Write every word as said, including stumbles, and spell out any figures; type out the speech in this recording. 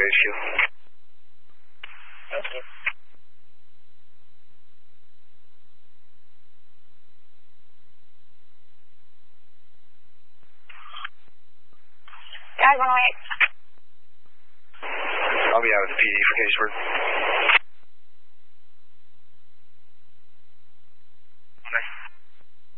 H Q. Thank you. Guys, one oh eight. I'll be out of the P D for Caseburg.